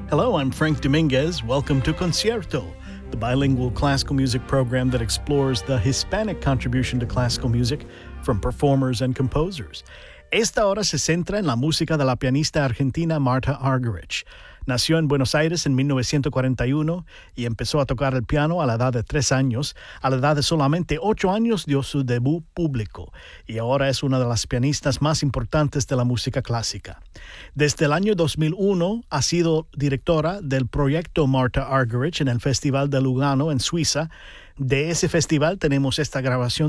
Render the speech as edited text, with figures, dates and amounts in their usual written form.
Hello, I'm Frank Dominguez. Welcome to Concierto, the bilingual classical music program that explores the Hispanic contribution to classical music from performers and composers. Esta hora se centra en la música de la pianista argentina Marta Argerich. Nació en Buenos Aires en 1941 y empezó a tocar el piano a la edad de 3 años. A la edad de solamente 8 años dio su debut público y ahora es una de las pianistas más importantes de la música clásica. Desde el año 2001 ha sido directora del proyecto Marta Argerich en el Festival de Lugano en Suiza. De ese festival tenemos esta grabación